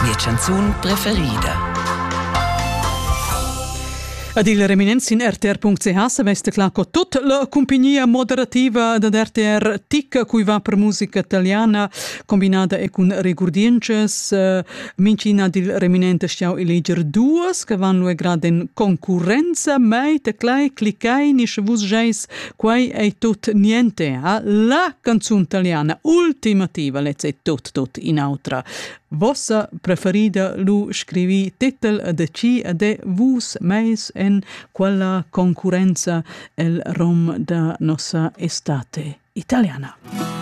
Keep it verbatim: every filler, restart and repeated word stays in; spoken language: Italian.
mia canzun preferida. Ad il reminenz in R T R punct C H se veste clar co tut la compagnia moderativa da R T R T I C cui va per musica italiana combinata e con regurdiences uh, mincina il reminente stiau eleger duas che vanno e grad in concorrenza mai te clai cliccai ni vus geis quai è tut niente a la canzun italiana ultimativa let's say tut tut in autra. Vossa preferida lu scrivi titel de ci de vus meis en quella concorrenza el rom da nossa estate italiana.